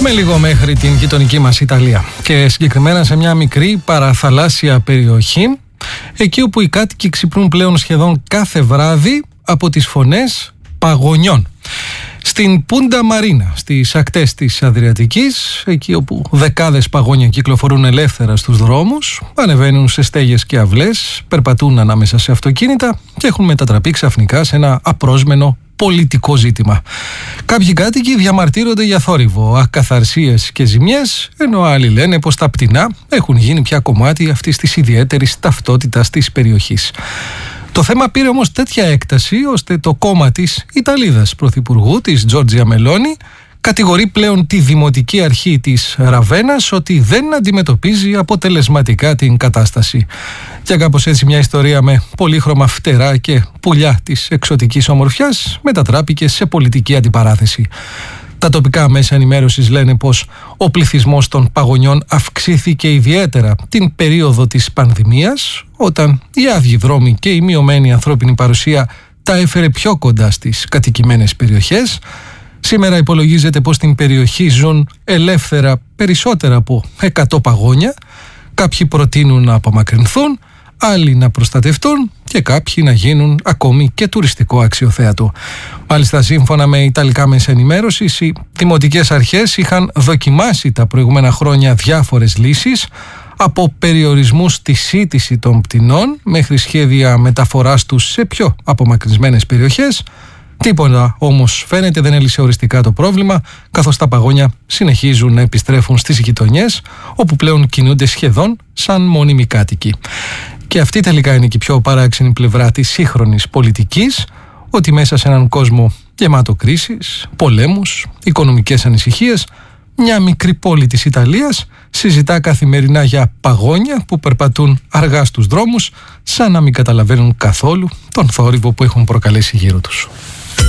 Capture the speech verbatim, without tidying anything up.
Πάμε λίγο μέχρι την γειτονική μας Ιταλία και συγκεκριμένα σε μια μικρή παραθαλάσσια περιοχή, εκεί όπου οι κάτοικοι ξυπνούν πλέον σχεδόν κάθε βράδυ από τις φωνές παγωνιών. Στην Πούντα Μαρίνα, στις ακτές της Αδριατικής, εκεί όπου δεκάδες παγόνια κυκλοφορούν ελεύθερα στους δρόμους, ανεβαίνουν σε στέγες και αυλές, περπατούν ανάμεσα σε αυτοκίνητα και έχουν μετατραπεί ξαφνικά σε ένα απρόσμενο πολιτικό ζήτημα. Κάποιοι κάτοικοι διαμαρτύρονται για θόρυβο, ακαθαρσίες και ζημιές, ενώ άλλοι λένε πως τα πτηνά έχουν γίνει πια κομμάτι αυτής της ιδιαίτερης ταυτότητας της περιοχής. Το θέμα πήρε όμως τέτοια έκταση ώστε το κόμμα της Ιταλίδας πρωθυπουργού, της Τζόρτζια Μελόνι, κατηγορεί πλέον τη Δημοτική Αρχή της Ραβένας ότι δεν αντιμετωπίζει αποτελεσματικά την κατάσταση. Και κάπως έτσι μια ιστορία με πολύχρωμα φτερά και πουλιά της εξωτικής ομορφιάς μετατράπηκε σε πολιτική αντιπαράθεση. Τα τοπικά μέσα ενημέρωσης λένε πως ο πληθυσμός των παγωνιών αυξήθηκε ιδιαίτερα την περίοδο της πανδημίας, όταν οι άδειοι δρόμοι και η μειωμένη ανθρώπινη παρουσία τα έφερε πιο κοντά στις κατοικημένες περιοχές. Σήμερα υπολογίζεται πως στην περιοχή ζουν ελεύθερα περισσότερα από εκατό παγόνια. Κάποιοι προτείνουν να απομακρυνθούν, άλλοι να προστατευτούν και κάποιοι να γίνουν ακόμη και τουριστικό αξιοθέατο. Μάλιστα, σύμφωνα με ιταλικά μέσα ενημέρωσης, οι δημοτικές αρχές είχαν δοκιμάσει τα προηγούμενα χρόνια διάφορες λύσεις, από περιορισμούς στη σύτηση των πτηνών μέχρι σχέδια μεταφοράς τους σε πιο απομακρυσμένες περιοχές. Τίποτα όμως φαίνεται δεν έλυσε οριστικά το πρόβλημα, καθώς τα παγόνια συνεχίζουν να επιστρέφουν στις γειτονιές, όπου πλέον κινούνται σχεδόν σαν μόνιμοι κάτοικοι. Και αυτή τελικά είναι και η πιο παράξενη πλευρά της σύγχρονης πολιτικής, ότι μέσα σε έναν κόσμο γεμάτο κρίσεις, πολέμους, οικονομικές ανησυχίες, μια μικρή πόλη της Ιταλίας συζητά καθημερινά για παγόνια που περπατούν αργά στους δρόμους, σαν να μην καταλαβαίνουν καθόλου τον θόρυβο που έχουν προκαλέσει γύρω τους.